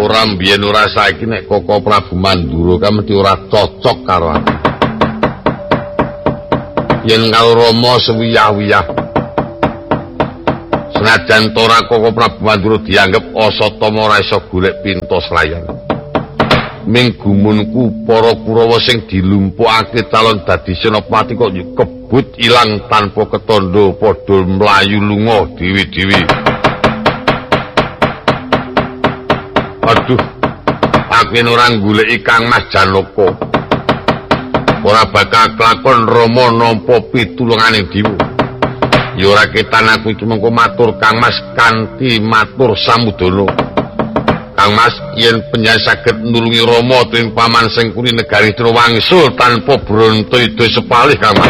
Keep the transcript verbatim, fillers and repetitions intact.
Ora mbiyen ora saiki nek Koko Prabu Mandura kan mesti ora cocok karo aku. Yen karo Rama sewiyah-wiyah. Senajan ora Koko Prabu Mandura dianggep Asatama ora iso golek pintos layan. Ming gumunku para Kurawa sing dilumpukake calon dadi senopati kok kebut ilang tanpa ketandha padha mlayu lunga dewi-dewi. Aduh, aku ora goleki Kang Mas Janaka. Ora bakal kelakon Rama nampa pitulunganing Dewa. Ya ora ketan aku iki mengko matur Kang Mas kanthi matur samudana. Kang Mas yen panjenengan saged nulungi Rama ing paman sing kuni negari Trowangsul tanpa bronto ida sepalih Kang Mas.